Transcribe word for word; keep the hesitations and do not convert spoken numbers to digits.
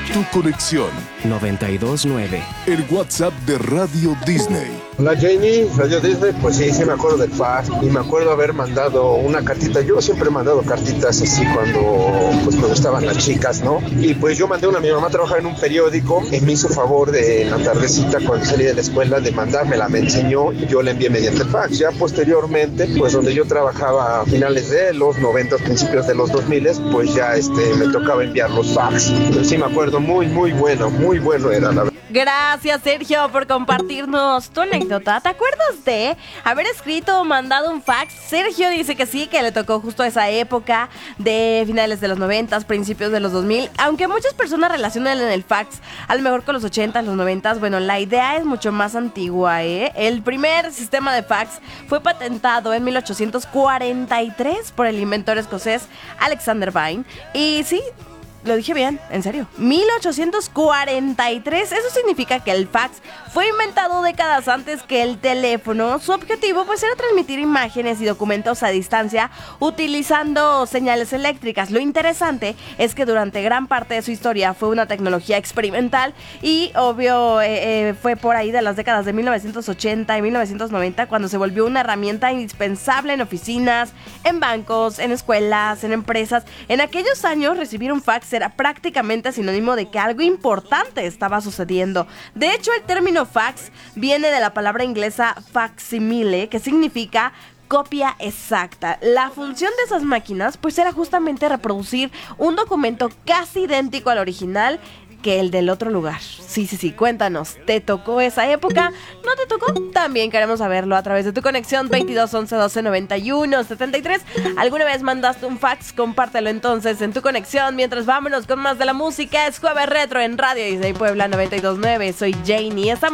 Tu conexión noventa y dos nueve. El WhatsApp de Radio Disney. Hola Janie, Radio Disney, pues sí, sí me acuerdo del fax y me acuerdo haber mandado una cartita. Yo siempre he mandado cartitas así cuando pues me gustaban las chicas, ¿no? Y pues yo mandé una, mi mamá trabajaba en un periódico y me hizo favor de en la tardecita cuando salí de la escuela de mandármela, me enseñó y yo la envié mediante el fax. Ya posteriormente, pues donde yo trabajaba a finales de los noventa, principios de los dos mil, pues ya este me tocaba enviar los fax. Pero sí me acuerdo, muy, muy bueno, muy bueno era la verdad. Gracias, Sergio, por compartirnos tu anécdota. ¿Te acuerdas de haber escrito o mandado un fax? Sergio dice que sí, que le tocó justo esa época de finales de los noventas, principios de los dos mil. Aunque muchas personas relacionan el fax a lo mejor con los ochentas, los noventas, bueno, la idea es mucho más antigua, ¿eh? El primer sistema de fax fue patentado en mil ochocientos cuarenta y tres por el inventor escocés Alexander Vine. Y sí, lo dije bien, en serio, mil ochocientos cuarenta y tres. Eso significa que el fax fue inventado décadas antes que el teléfono. Su objetivo pues era transmitir imágenes y documentos a distancia utilizando señales eléctricas. Lo interesante es que durante gran parte de su historia fue una tecnología experimental y obvio eh, eh, fue por ahí de las décadas de mil novecientos ochenta y mil novecientos noventa cuando se volvió una herramienta indispensable en oficinas, en bancos, en escuelas, en empresas. En aquellos años recibir un fax era prácticamente sinónimo de que algo importante estaba sucediendo. De hecho, el término fax viene de la palabra inglesa facsimile, que significa copia exacta. La función de esas máquinas pues era justamente reproducir un documento casi idéntico al original que el del otro lugar. Sí, sí, sí, cuéntanos, ¿te tocó esa época? ¿No te tocó? También queremos saberlo a través de tu conexión veintidós once doce noventa y uno setenta y tres. ¿Alguna vez mandaste un fax? Compártelo entonces en tu conexión. Mientras vámonos con más de la música. Es Jueves Retro en Radio Disney Puebla noventa y dos nueve. Soy Janie. Estamos